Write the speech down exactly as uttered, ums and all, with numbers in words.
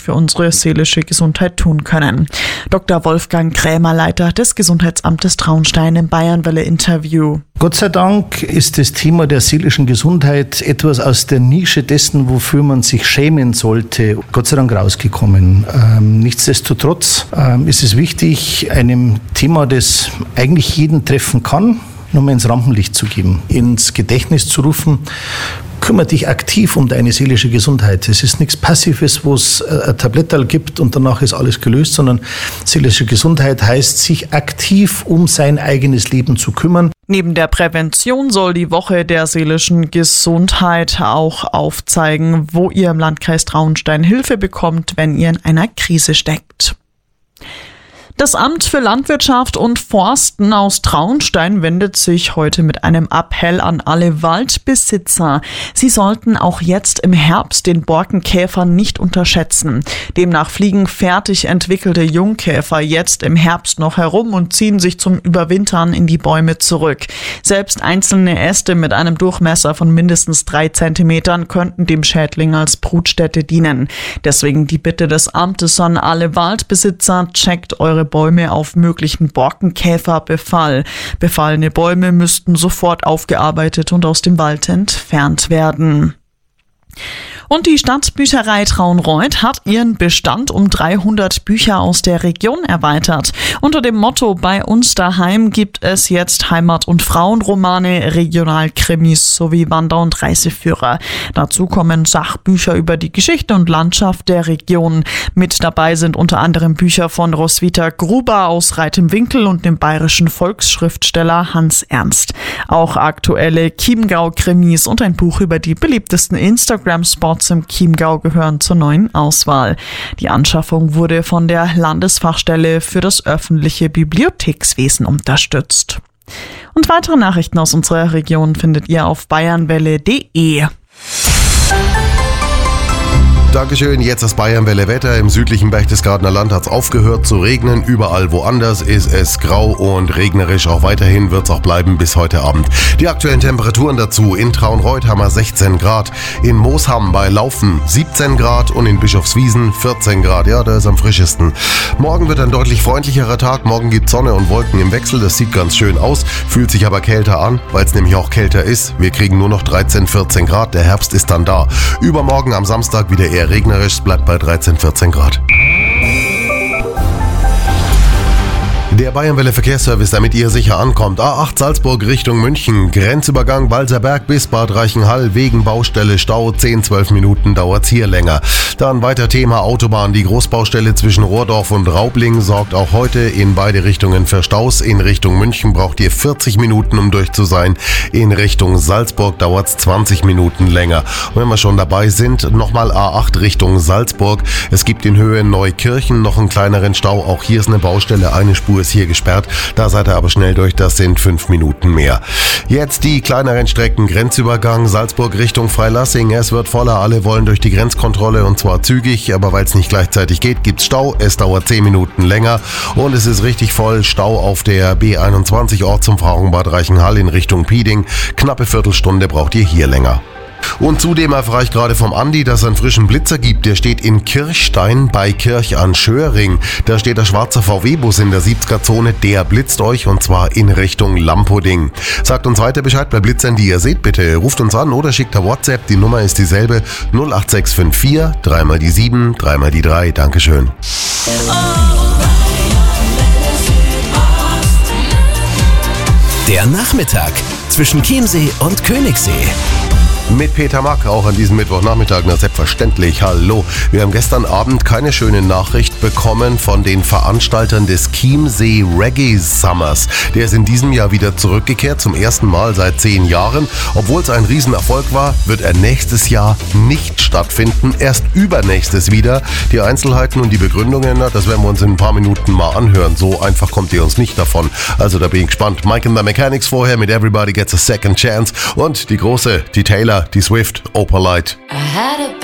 für unsere seelische Gesundheit tun können. Doktor Wolfgang Krämer, Leiter des Gesundheitsamtes Traunstein im Bayernwelle-Interview. Gott sei Dank ist das Thema der seelischen Gesundheit etwas aus der Nische dessen, wofür man sich schämen sollte, Gott sei Dank rausgekommen. Ähm, nichtsdestotrotz ähm, ist es wichtig, einem Thema, das eigentlich jeden treffen kann, nochmal ins Rampenlicht zu geben, ins Gedächtnis zu rufen. Kümmere dich aktiv um deine seelische Gesundheit. Es ist nichts Passives, wo es ein Tabletterl gibt und danach ist alles gelöst, sondern seelische Gesundheit heißt, sich aktiv um sein eigenes Leben zu kümmern. Neben der Prävention soll die Woche der seelischen Gesundheit auch aufzeigen, wo ihr im Landkreis Traunstein Hilfe bekommt, wenn ihr in einer Krise steckt. Das Amt für Landwirtschaft und Forsten aus Traunstein wendet sich heute mit einem Appell an alle Waldbesitzer. Sie sollten auch jetzt im Herbst den Borkenkäfer nicht unterschätzen. Demnach fliegen fertig entwickelte Jungkäfer jetzt im Herbst noch herum und ziehen sich zum Überwintern in die Bäume zurück. Selbst einzelne Äste mit einem Durchmesser von mindestens drei Zentimetern könnten dem Schädling als Brutstätte dienen. Deswegen die Bitte des Amtes an alle Waldbesitzer: Checkt eure Bäume auf möglichen Borkenkäferbefall. Befallene Bäume müssten sofort aufgearbeitet und aus dem Wald entfernt werden. Und die Stadtbücherei Traunreut hat ihren Bestand um dreihundert Bücher aus der Region erweitert. Unter dem Motto „Bei uns daheim" gibt es jetzt Heimat- und Frauenromane, Regionalkrimis sowie Wander- und Reiseführer. Dazu kommen Sachbücher über die Geschichte und Landschaft der Region. Mit dabei sind unter anderem Bücher von Roswitha Gruber aus Reitemwinkel und dem bayerischen Volksschriftsteller Hans Ernst. Auch aktuelle Chiemgau-Krimis und ein Buch über die beliebtesten Instagram-Spots im Chiemgau gehören zur neuen Auswahl. Die Anschaffung wurde von der Landesfachstelle für das öffentliche Bibliothekswesen unterstützt. Und weitere Nachrichten aus unserer Region findet ihr auf bayernwelle punkt de. Dankeschön, jetzt das Bayernwelle-Wetter. Im südlichen Berchtesgadener Land hat es aufgehört zu regnen. Überall woanders ist es grau und regnerisch. Auch weiterhin wird es auch bleiben bis heute Abend. Die aktuellen Temperaturen dazu: in Traunreut haben wir sechzehn Grad, in Moosham bei Laufen siebzehn Grad und in Bischofswiesen vierzehn Grad. Ja, da ist am frischesten. Morgen wird ein deutlich freundlicherer Tag. Morgen gibt Sonne und Wolken im Wechsel. Das sieht ganz schön aus, fühlt sich aber kälter an, weil es nämlich auch kälter ist. Wir kriegen nur noch dreizehn, vierzehn Grad. Der Herbst ist dann da. Übermorgen am Samstag wieder eher regnerisch, es bleibt bei dreizehn, vierzehn Grad. Der Bayernwelle Verkehrsservice, damit ihr sicher ankommt. A acht Salzburg Richtung München, Grenzübergang Walserberg bis Bad Reichenhall, wegen Baustelle Stau, zehn, zwölf Minuten dauert's hier länger. Dann weiter Thema Autobahn. Die Großbaustelle zwischen Rohrdorf und Raubling sorgt auch heute in beide Richtungen für Staus. In Richtung München braucht ihr vierzig Minuten, um durch zu sein. In Richtung Salzburg dauert's zwanzig Minuten länger. Und wenn wir schon dabei sind, nochmal A acht Richtung Salzburg. Es gibt in Höhe Neukirchen noch einen kleineren Stau. Auch hier ist eine Baustelle, eine Spur ist hier gesperrt. Da seid ihr aber schnell durch, das sind fünf Minuten mehr. Jetzt die kleineren Strecken. Grenzübergang Salzburg Richtung Freilassing. Es wird voller, alle wollen durch die Grenzkontrolle und zwar zügig, aber weil es nicht gleichzeitig geht, gibt's Stau. Es dauert zehn Minuten länger und es ist richtig voll. Stau auf der B einundzwanzig Ortsumfahrung Bad Reichenhall in Richtung Pieding. Knappe Viertelstunde braucht ihr hier länger. Und zudem erfahre ich gerade vom Andi, dass es einen frischen Blitzer gibt. Der steht in Kirchstein bei Kirch an Schöring. Da steht der schwarze V W-Bus in der siebziger-Zone. Der blitzt euch und zwar in Richtung Lampoding. Sagt uns weiter Bescheid bei Blitzern, die ihr seht. Bitte ruft uns an oder schickt per WhatsApp. Die Nummer ist dieselbe: null acht sechs fünf vier, dreimal die sieben, dreimal die drei. Dankeschön. Der Nachmittag zwischen Chiemsee und Königssee. Mit Peter Mack, auch an diesem Mittwochnachmittag, na selbstverständlich, hallo. Wir haben gestern Abend keine schöne Nachricht bekommen von den Veranstaltern des Chiemsee Reggae Summers. Der ist in diesem Jahr wieder zurückgekehrt, zum ersten Mal seit zehn Jahren. Obwohl es ein Riesenerfolg war, wird er nächstes Jahr nicht stattfinden, erst übernächstes wieder. Die Einzelheiten und die Begründungen, na, das werden wir uns in ein paar Minuten mal anhören. So einfach kommt ihr uns nicht davon. Also da bin ich gespannt. Mike and the Mechanics vorher mit Everybody Gets a Second Chance und die große, die Taylor, die Swift, Opalite.